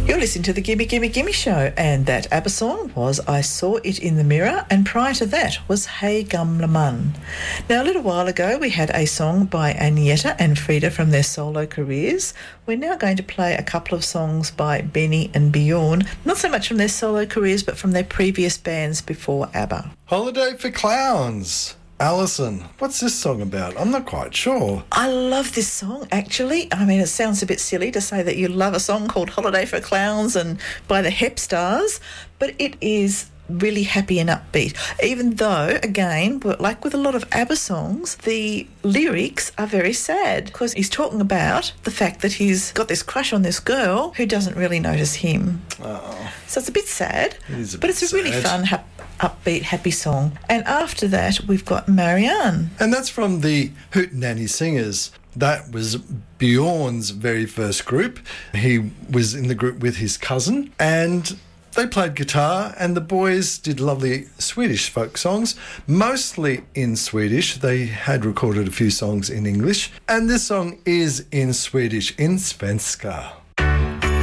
You're listening to the Gimme Gimme Gimme Show, and that ABBA song was I Saw It in the Mirror, and prior to that was Hey Gumla Mun. Now, a little while ago, we had a song by Anietta and Frida from their solo careers. We're now going to play a couple of songs by Benny and Bjorn, not so much from their solo careers, but from their previous bands before ABBA. Holiday for Clowns. Alison, what's this song about? I'm not quite sure. I love this song, actually. I mean, it sounds a bit silly to say that you love a song called Holiday for Clowns and by the Hep Stars, but it is really happy and upbeat. Even though, again, like with a lot of ABBA songs, the lyrics are very sad because he's talking about the fact that he's got this crush on this girl who doesn't really notice him. Oh. So it's a bit sad, but it's a really fun, upbeat, happy song. And after that, we've got Marianne. And that's from the Hootenanny Singers. That was Bjorn's very first group. He was in the group with his cousin, and they played guitar, and the boys did lovely Swedish folk songs, mostly in Swedish. They had recorded a few songs in English, and this song is in Swedish, in svenska.